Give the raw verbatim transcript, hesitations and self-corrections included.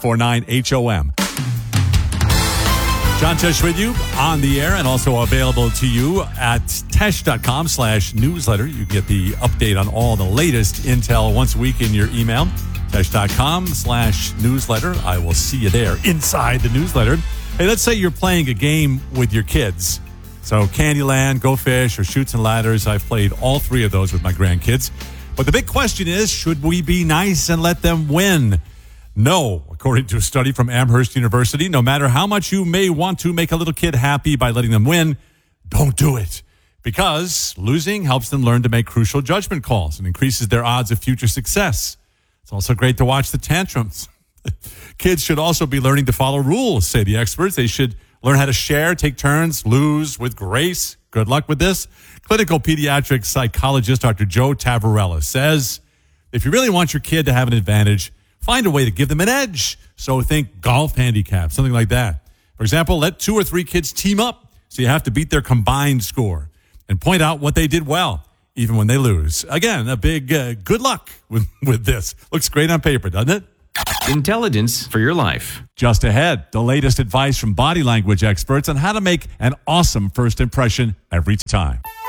four nine H O M. John Tesh with you on the air and also available to you at tesh.com slash newsletter. You get the update on all the latest intel once a week in your email. Tesh.com slash newsletter. I will see you there inside the newsletter. Hey, let's say you're playing a game with your kids. So Candyland, Go Fish, or Chutes and Ladders. I've played all three of those with my grandkids. But the big question is, should we be nice and let them win? No, according to a study from Amherst University, no matter how much you may want to make a little kid happy by letting them win, don't do it. Because losing helps them learn to make crucial judgment calls and increases their odds of future success. It's also great to watch the tantrums. Kids should also be learning to follow rules, say the experts. They should learn how to share, take turns, lose with grace. Good luck with this. Clinical pediatric psychologist Doctor Joe Tavarella says, if you really want your kid to have an advantage, find a way to give them an edge. So think golf handicap, something like that. For example, let two or three kids team up so you have to beat their combined score and point out what they did well, even when they lose. Again, a big uh, good luck with, with this. Looks great on paper, doesn't it? Intelligence for your life. Just ahead, the latest advice from body language experts on how to make an awesome first impression every time.